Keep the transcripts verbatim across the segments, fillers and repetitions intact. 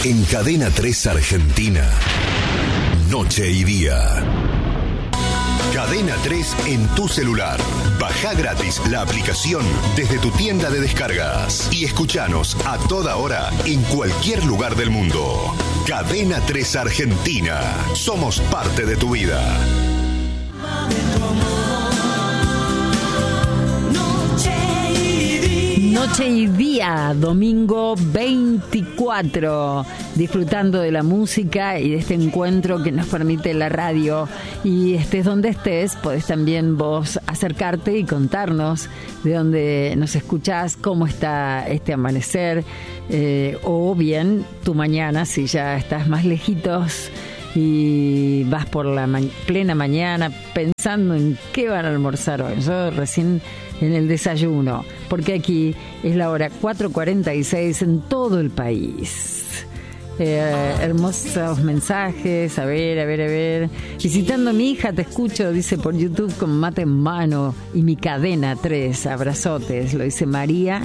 En Cadena tres Argentina, noche y día. Cadena tres en tu celular. Bajá gratis la aplicación desde tu tienda de descargas y escuchanos a toda hora en cualquier lugar del mundo. Cadena tres Argentina. Somos parte de tu vida. Noche y día, domingo veinticuatro, disfrutando de la música y de este encuentro que nos permite la radio. Y estés donde estés, podés también vos acercarte y contarnos de dónde nos escuchás, cómo está este amanecer, eh, o bien tu mañana, si ya estás más lejitos y vas por la ma- plena mañana pensando en qué van a almorzar hoy. Yo recién en el desayuno, porque aquí es la hora cuatro cuarenta y seis en todo el país. Eh, hermosos mensajes, a ver, a ver, a ver. Visitando a mi hija, te escucho, dice por YouTube, con mate en mano y mi cadena tres, abrazotes, lo dice María,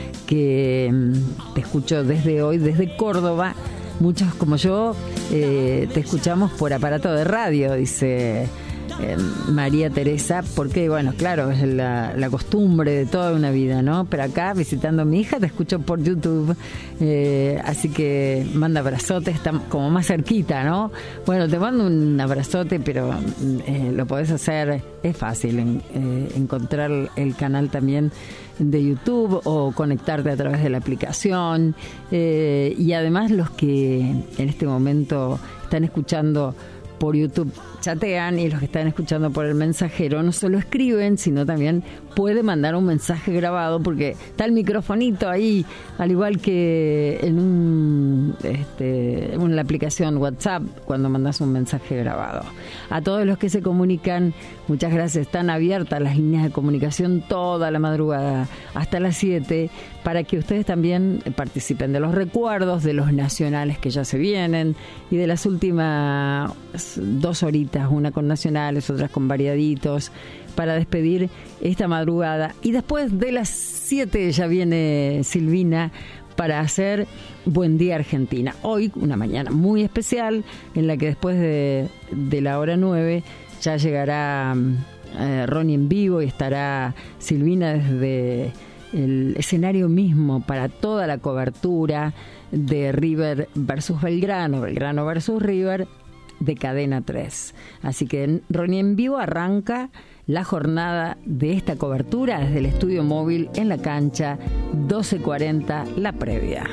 que te escucho desde hoy, desde Córdoba. Muchos como yo eh, te escuchamos por aparato de radio, dice eh, María Teresa, porque bueno, claro, es la, la costumbre de toda una vida, ¿no? Pero acá, visitando a mi hija, te escucho por YouTube, eh, así que manda abrazotes, está como más cerquita, ¿no? Bueno, te mando un abrazote, pero eh, lo podés hacer, es fácil en, eh, encontrar el canal también de YouTube o conectarte a través de la aplicación, eh, y además los que en este momento están escuchando por YouTube chatean, y los que están escuchando por el mensajero no solo escriben, sino también puede mandar un mensaje grabado, porque está el microfonito ahí, al igual que en un este, en la aplicación WhatsApp cuando mandas un mensaje grabado. A todos los que se comunican, muchas gracias. Están abiertas las líneas de comunicación toda la madrugada hasta las siete, para que ustedes también participen de los recuerdos, de los nacionales que ya se vienen, y de las últimas dos horitas, una con nacionales, otras con variaditos, para despedir esta madrugada. Y después de las siete ya viene Silvina para hacer Buen Día Argentina. Hoy, una mañana muy especial, en la que después de, de la hora nueve ya llegará eh, Ronnie en vivo, y estará Silvina desde el escenario mismo para toda la cobertura de River versus Belgrano, Belgrano versus River, de Cadena tres. Así que Ronnie en vivo arranca la jornada de esta cobertura desde el estudio móvil en la cancha, doce cuarenta, la previa.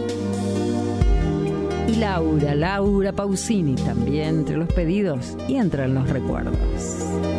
Y Laura, Laura Pausini también entre los pedidos y entre los recuerdos.